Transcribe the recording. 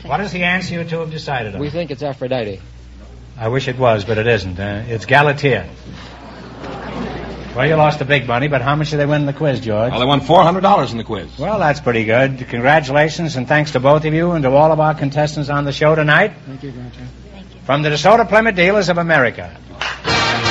What is the answer you two have decided on? We think it's Aphrodite. I wish it was, but it isn't. It's Galatea. Well, you lost the big money, but how much did they win in the quiz, George? Well, they won $400 in the quiz. Well, that's pretty good. Congratulations, and thanks to both of you and to all of our contestants on the show tonight. Thank you, Groucho. From the DeSoto Plymouth Dealers of America.